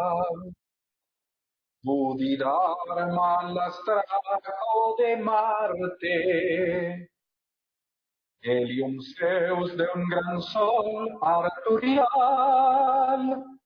Bodhidharma las trajo de Marte, Helium Zeus de un gran sol arturial,